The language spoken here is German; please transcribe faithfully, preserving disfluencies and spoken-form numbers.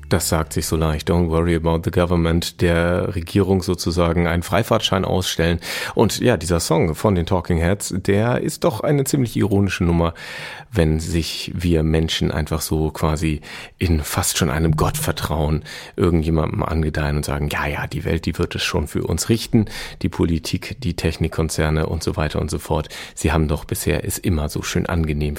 Das sagt sich so leicht. Don't worry about the government. Der Regierung sozusagen einen Freifahrtschein ausstellen. Und ja, dieser Song von den Talking Heads, der ist doch eine ziemlich ironische Nummer, wenn sich wir Menschen einfach so quasi in fast schon einem Gottvertrauen irgendjemandem angedeihen und sagen, ja, ja, die Welt, die wird es schon für uns richten. Die Politik, die Technikkonzerne und so weiter und so fort. Sie haben doch bisher es immer so schön angenehm